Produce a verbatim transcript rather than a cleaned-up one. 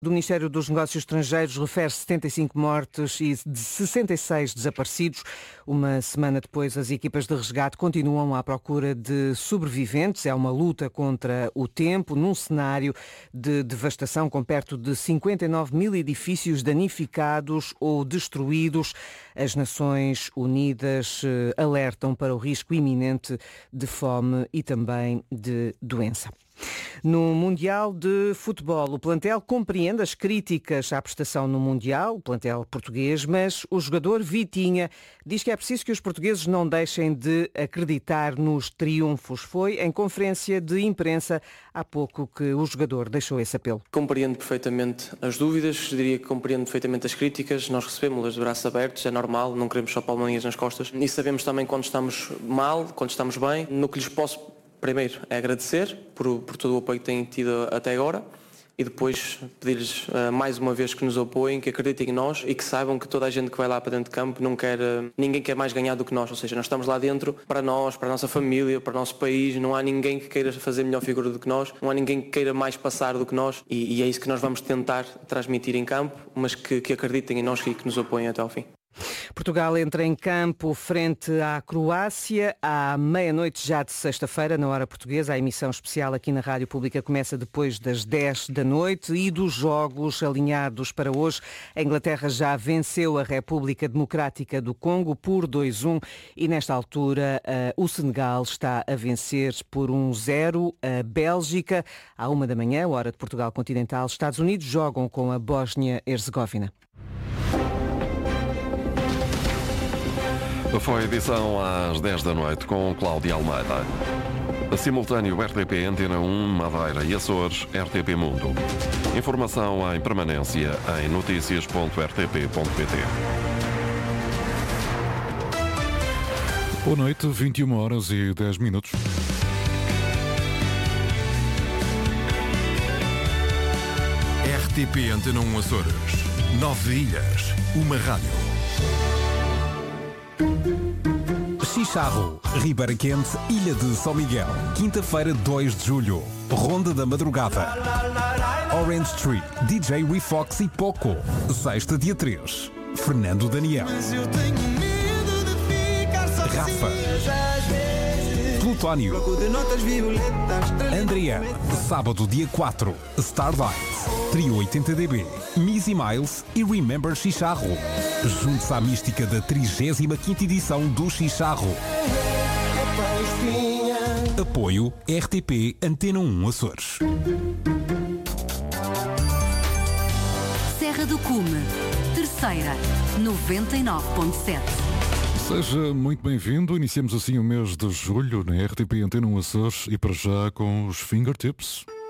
do Ministério dos Negócios Estrangeiros refere setenta e cinco mortes e de sessenta e seis desaparecidos. Uma semana depois, as equipas de resgate continuam à procura de sobreviventes. É uma luta contra o tempo, num cenário de devastação com perto de cinquenta e nove mil edifícios danificados ou destruídos. As Nações Unidas alertam para o risco iminente de fome e também de doença. No Mundial de Futebol, o plantel compreende as críticas à prestação no Mundial, o plantel português, mas o jogador Vitinha diz que é preciso que os portugueses não deixem de acreditar nos triunfos. Foi em conferência de imprensa há pouco que o jogador deixou esse apelo. Compreendo perfeitamente as dúvidas, diria que compreendo perfeitamente as críticas, nós recebemos-las de braços abertos, é normal, não queremos só palmadinhas nas costas e sabemos também quando estamos mal, quando estamos bem. No que lhes posso primeiro é agradecer por, por todo o apoio que têm tido até agora e depois pedir-lhes uh, mais uma vez que nos apoiem, que acreditem em nós e que saibam que toda a gente que vai lá para dentro de campo não quer, uh, ninguém quer mais ganhar do que nós, ou seja, nós estamos lá dentro para nós, para a nossa família, para o nosso país, não há ninguém que queira fazer melhor figura do que nós, não há ninguém que queira mais passar do que nós e, e é isso que nós vamos tentar transmitir em campo, mas que, que acreditem em nós e que nos apoiem até ao fim. Portugal entra em campo frente à Croácia à meia-noite já de sexta-feira, na hora portuguesa. A emissão especial aqui na Rádio Pública começa depois das dez da noite e dos jogos alinhados para hoje. A Inglaterra já venceu a República Democrática do Congo por dois a um e nesta altura uh, o Senegal está a vencer por um zero a Bélgica. À uma da manhã, hora de Portugal continental, Estados Unidos jogam com a Bósnia-Herzegovina. Foi a edição às dez da noite com Cláudia Almeida. A simultâneo R T P Antena um, Madeira e Açores, R T P Mundo. Informação em permanência em notícias ponto r t p ponto p t. Boa noite, vinte e uma horas e dez minutos. R T P Antena um Açores. Nove ilhas, uma rádio. Chicharro, Ribeira Quente, Ilha de São Miguel. Quinta-feira, dois de julho. Ronda da Madrugada. Orange Tree, D J Refox e Poco. Sexta, dia três. Fernando Daniel. Rafa. Plutónio. Andriana. Sábado, dia quatro. Starlight. Trio oitenta D B. Missy Miles e Remember Chicharro. Junte-se à mística da trigésima quinta edição do Chicharro. Apoio R T P Antena um Açores. Serra do Cume, Terceira, noventa e nove ponto sete. Seja muito bem-vindo. Iniciamos assim o mês de julho na R T P Antena um Açores e para já com os Fingertips.